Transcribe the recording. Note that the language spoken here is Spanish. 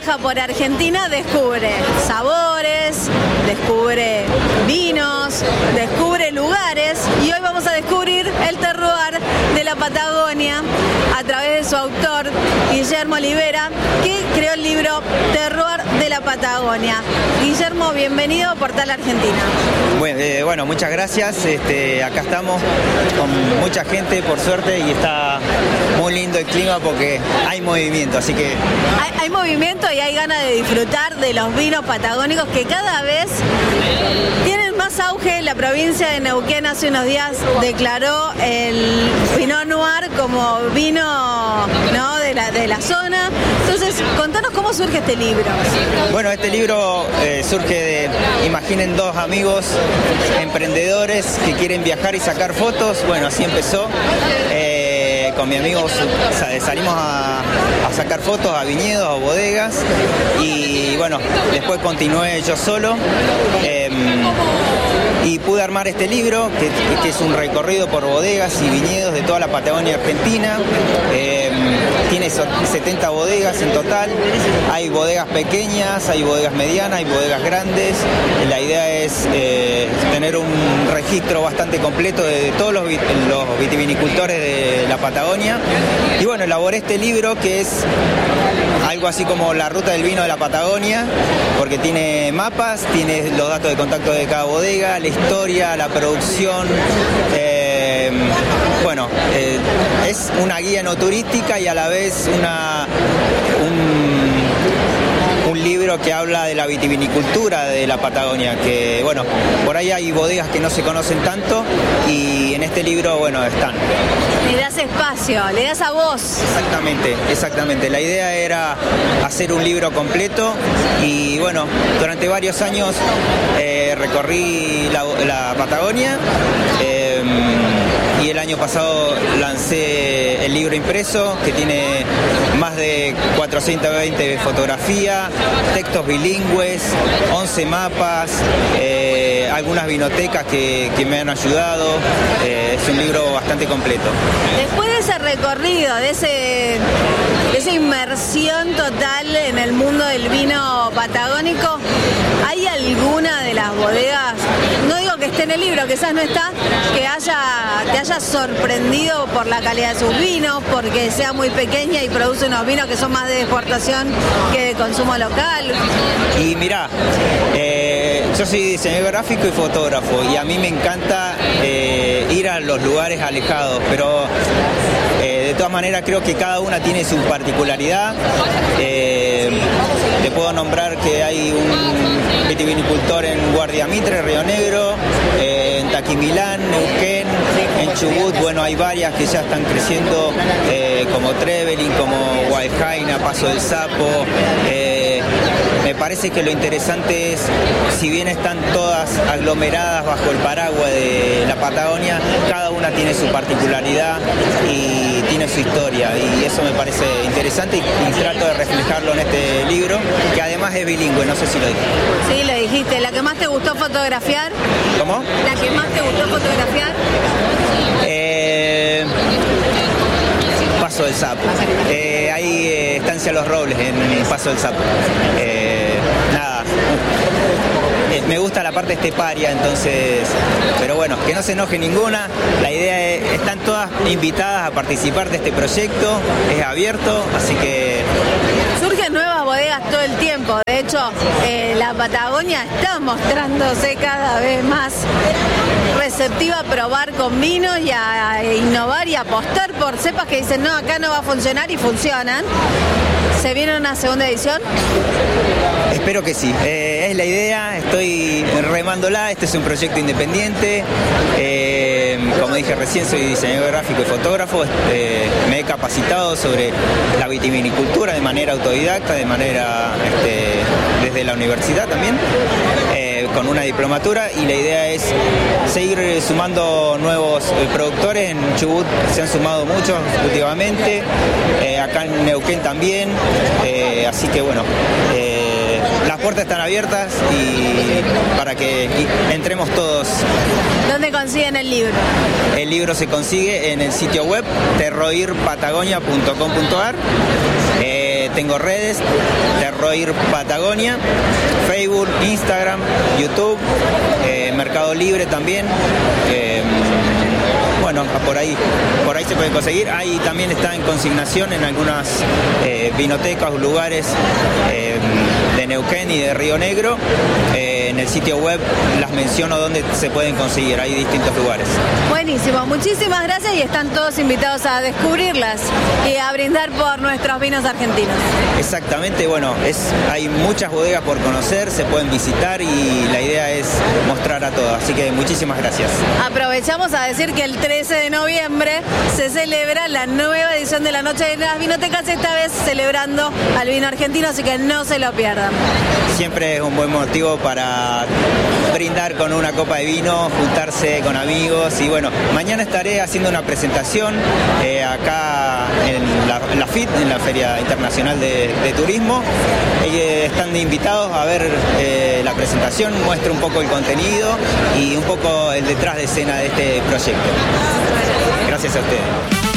viaja por Argentina descubre sabores, descubre vinos, descubre lugares y hoy vamos a descubrir el terroir de la Patagonia a través de su autor, Guillermo Olivera, que creó el libro Terroir de la Patagonia. Guillermo, bienvenido a Portal Argentina. Bueno, muchas gracias. Acá estamos con mucha gente, por suerte, y está muy lindo el clima porque hay movimiento, así que... Hay movimiento y hay ganas de disfrutar de los vinos patagónicos que cada vez tienen más auge. La provincia de Neuquén hace unos días declaró el Pinot Noir como vino, ¿no?, de la zona. Entonces, contanos cómo surge este libro. Bueno, este libro surge de, imaginen, dos amigos emprendedores que quieren viajar y sacar fotos. Bueno, así empezó. Con mi amigo salimos a sacar fotos a viñedos, a bodegas, y bueno, después continué yo solo y pude armar este libro que es un recorrido por bodegas y viñedos de toda la Patagonia Argentina. Tiene 70 bodegas en total. Hay bodegas pequeñas, hay bodegas medianas, hay bodegas grandes. La idea es tener un registro bastante completo de todos los vitivinicultores de la Patagonia. Y bueno, elaboré este libro que es algo así como la ruta del vino de la Patagonia, porque tiene mapas, tiene los datos de contacto de cada bodega, la historia, la producción. Es una guía no turística y a la vez un libro que habla de la vitivinicultura de la Patagonia, que bueno, por ahí hay bodegas que no se conocen tanto y en este libro, bueno, están. Le das espacio, le das a voz. Exactamente. La idea era hacer un libro completo y bueno, durante varios años recorrí la Patagonia. Y el año pasado lancé el libro impreso, que tiene más de 420 fotografías, textos bilingües, 11 mapas, algunas vinotecas que me han ayudado. Es un libro bastante completo. Después de ese recorrido, de esa inmersión total en el mundo del vino patagónico, ¿hay alguna de las bodegas, no digo que esté en el libro, quizás no está, que te haya sorprendido por la calidad de sus vinos, porque sea muy pequeña y produce unos vinos que son más de exportación que de consumo local? Y mirá, yo soy diseñador gráfico y fotógrafo y a mí me encanta ir a los lugares alejados, pero de todas maneras creo que cada una tiene su particularidad. Te puedo nombrar que hay un vitivinicultor en Guardia Mitre, Río Negro, en Taquimilán, Neuquén, en Chubut. Bueno, hay varias que ya están creciendo, como Trevelin, como Guayjaina, Paso del Sapo. Me parece que lo interesante es, si bien están todas aglomeradas bajo el paraguas de la Patagonia, cada una tiene su particularidad y tiene su historia, y eso me parece interesante y trato de reflejarlo en este libro, que además es bilingüe, no sé si lo dije. Sí, lo dijiste. ¿La que más te gustó fotografiar? ¿Cómo? ¿La que más te gustó fotografiar? Paso del Sapo. Hay Estancia Los Robles en Paso del Sapo. Me gusta la parte esteparia, entonces, pero bueno, que no se enoje ninguna. La idea es, están todas invitadas a participar de este proyecto, es abierto, así que... Surgen nuevas bodegas todo el tiempo. De hecho, la Patagonia está mostrándose cada vez más receptiva a probar con vinos y a innovar y a apostar por cepas que dicen, no, acá no va a funcionar, y funcionan. ¿Se viene una segunda edición? Espero que sí. Es la idea, estoy remándola. Este es un proyecto independiente. Como dije recién, soy diseñador gráfico y fotógrafo. Me he capacitado sobre la vitivinicultura de manera autodidacta, de manera desde la universidad también, con una diplomatura, y la idea es seguir sumando nuevos productores. En Chubut se han sumado muchos últimamente, acá en Neuquén también, así que bueno, las puertas están abiertas y para que entremos todos. ¿Dónde consiguen el libro? El libro se consigue en el sitio web terroirpatagonia.com.ar. tengo redes, Terroir Patagonia, Facebook, Instagram, YouTube, Mercado Libre también. Bueno, por ahí se puede conseguir. Ahí también está en consignación en algunas vinotecas o lugares de Neuquén y de Río Negro. En el sitio web las menciono donde se pueden conseguir, hay distintos lugares. Buenísimo, muchísimas gracias y están todos invitados a descubrirlas y a brindar por nuestros vinos argentinos. Exactamente, bueno, hay muchas bodegas por conocer, se pueden visitar y la idea es mostrar a todos, así que muchísimas gracias. Aprovechamos a decir que el 13 de noviembre se celebra la nueva edición de la Noche de las Vinotecas, esta vez celebrando al vino argentino, así que no se lo pierdan. Siempre es un buen motivo para brindar con una copa de vino, juntarse con amigos y bueno, mañana estaré haciendo una presentación acá en la FIT, en la Feria Internacional de Turismo. Están invitados a ver la presentación, muestro un poco el contenido y un poco el detrás de escena de este proyecto. Gracias a ustedes.